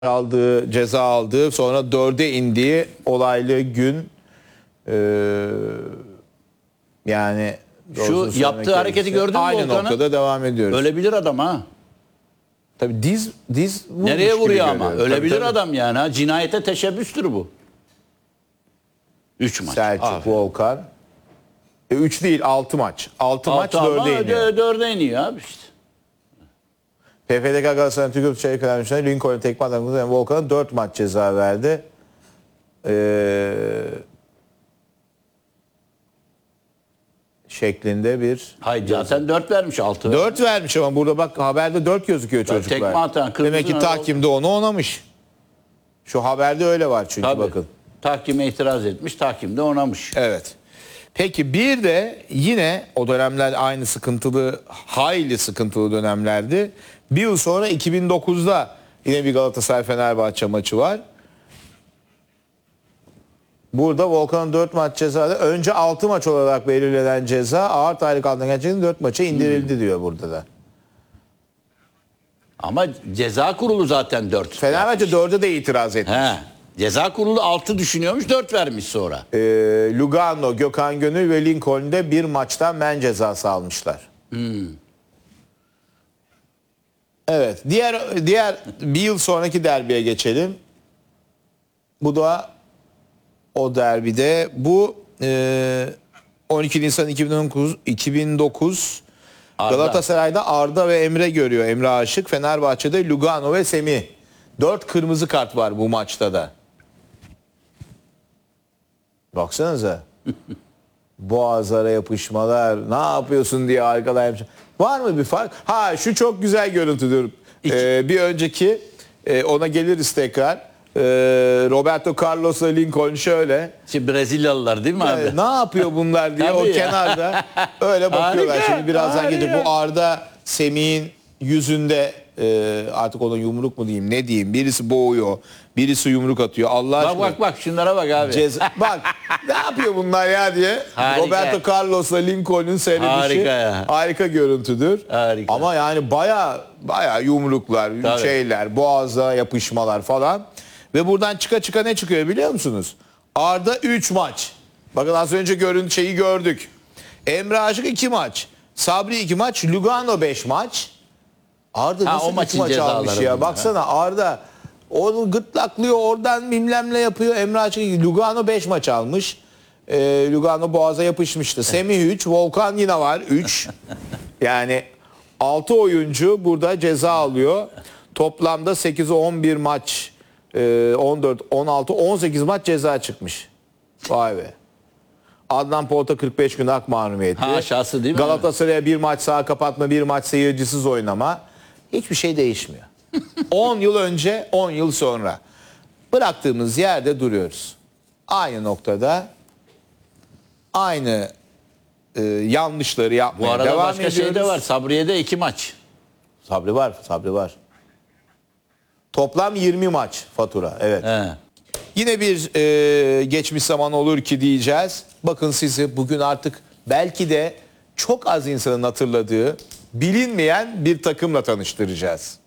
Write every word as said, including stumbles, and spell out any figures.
aldığı, ceza aldığı, sonra dörde indiği olaylı gün. Ee, yani Şu yaptığı hareketi gördün mü aynı Volkan'ın? noktada devam ediyoruz. Ölebilir adam ha. Tabii diz diz vurmuş Nereye gibi vuruyor ama? görüyorum. Ölebilir Tabii, tabii. adam yani ha. Cinayete teşebbüstür bu. Üç maç. Selçuk, Aferin. Volkan. E, üç değil, altı maç. Altı maç Altı ama dörde iniyor. dö- Dörde iniyor abi işte. P F D K Galatasaray'ın Türkiye Çayı Kalemşehir'e Lincoln tekme atan Volkan'a dört maç ceza verdi. Ee, şeklinde bir Hayır zaten dört vermiş altı. dört vermiş ama burada bak haberde dört gözüküyor çocuklar. tekme atan, kırmızı Demek ki nokta tahkimde onu onamış. Şu haberde öyle var çünkü Tabii. bakın. Tahkime itiraz etmiş. Tahkim de onamış. Evet. Peki bir de yine o dönemler aynı sıkıntılı, hayli sıkıntılı dönemlerdi. Bir yıl sonra iki bin dokuzda yine bir Galatasaray-Fenerbahçe maçı var. Burada Volkan'ın dört maç cezada önce altı maç olarak belirlenen ceza ağır tahrik altına gerçekten dört maça indirildi diyor burada da. Ama ceza kurulu zaten dört. Fenerbahçe dörde de itiraz etmiş. He. Ceza kurulu altı düşünüyormuş, dört vermiş sonra. Ee, Lugano, Gökhan Gönül ve Lincoln'de bir maçtan men cezası almışlar. Hmm. Evet, diğer diğer bir yıl sonraki derbiye geçelim. Bu da o derbide. Bu e, on iki Nisan iki bin dokuz, iki bin dokuz Arda. Galatasaray'da Arda ve Emre görüyor. Emre Aşık. Fenerbahçe'de Lugano ve Semih. Dört kırmızı kart var bu maçta da. Baksanıza. Boğazlara yapışmalar. Ne yapıyorsun diye arkadan yapmış. Var mı bir fark? Ha şu çok güzel görüntüdür. Ee, bir önceki e, ona geliriz tekrar. Ee, Roberto Carlos'la Lincoln şöyle. Şimdi Brezilyalılar değil mi abi? e, ne yapıyor bunlar diye o Tabii ya. kenarda öyle bakıyorlar. Harika, Şimdi birazdan harika. gelecek. Bu Arda Semih'in yüzünde e, artık ona yumruk mu diyeyim ne diyeyim. Birisi boğuyor. Birisi yumruk atıyor. Allah Bak aşkına. bak bak şunlara bak abi. Ceza- bak ne yapıyor bunlar ya diye. Harika. Roberto Carlos'la Lincoln'un seyredişi Harika ya. harika görüntüdür. Harika. Ama yani baya baya yumruklar, Tabii. şeyler, boğaza yapışmalar falan. Ve buradan çıka çıka ne çıkıyor biliyor musunuz? Arda üç maç. Bakın az önce görüntü şeyi gördük. Emre Aşık iki maç. Sabri iki maç. Lugano beş maç. Arda Ha, o nasıl üç maçın maç almış cezaları ya? bunlar. Baksana Arda onu gırtlaklıyor oradan bilmem ne yapıyor. Emre Aşık Lugano beş maç almış. Ee, Lugano boğaza yapışmıştı. Semih üç, Volkan yine var üç. Yani altı oyuncu burada ceza alıyor. Toplamda sekiz on bir maç, e, on dört, on altı, on sekiz maç ceza çıkmış. Vay be. Adnan Polat'a kırk beş gün hak mahrumiyeti. Ha, aşağısı değil mi? Galatasaray'a bir maç sağ kapatma, bir maç seyircisiz oynama. Hiçbir şey değişmiyor. on yıl önce, on yıl sonra. Bıraktığımız yerde duruyoruz. Aynı noktada aynı e, yanlışları Bu yapmaya arada devam başka ediyoruz. şey de var. Sabriye'de iki maç. Sabri var, Sabri var. Toplam yirmi maç fatura. Evet. He. Yine bir e, geçmiş zaman olur ki diyeceğiz. Bakın sizi bugün artık belki de çok az insanın hatırladığı, bilinmeyen bir takımla tanıştıracağız.